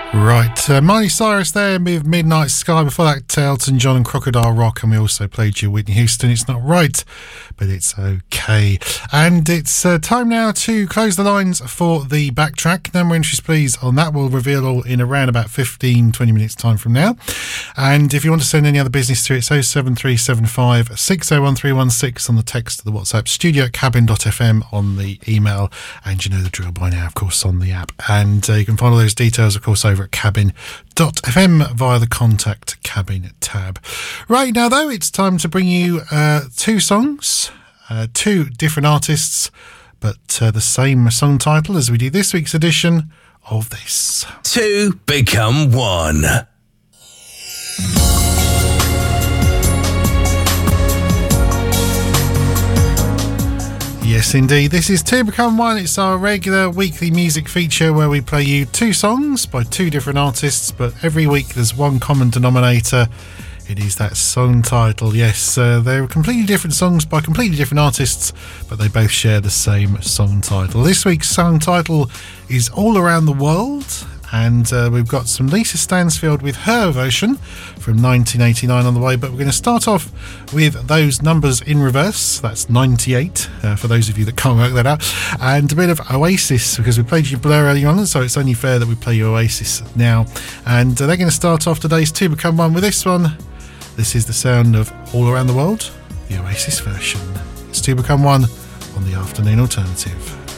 Right, Miley Cyrus there with Midnight Sky. Before that, Elton John and Crocodile Rock, and we also played you Whitney Houston. It's not right, but it's okay. And it's time now to close the lines for the backtrack. Number entries, please, on that will reveal all in around about 15-20 minutes time from now. And if you want to send any other business through, it's 07375 601316 on the text of the WhatsApp, studio@cabin.fm on the email, and you know the drill by now, of course, on the app. And you can find all those details, of course, over at cabin.fm via the Contact Cabin tab. Right now, though, it's time to bring you two songs, two different artists, but the same song title as we do this week's edition of this. Two become one. Yes, indeed. This is Two Become One. It's our regular weekly music feature where we play you two songs by two different artists, but every week there's one common denominator. It is that song title. Yes, they're completely different songs by completely different artists, but they both share the same song title. This week's song title is All Around the World, and we've got some Lisa Stansfield with her version from 1989 on the way, but we're going to start off with those numbers in reverse. That's 98 for those of you that can't work that out, and a bit of Oasis, because we played you Blur earlier on, so it's only fair that we play you Oasis now. And they're going to start off today's Two Become One with this one. This is the sound of All Around the World, the Oasis version. It's Two Become One on the Afternoon Alternative.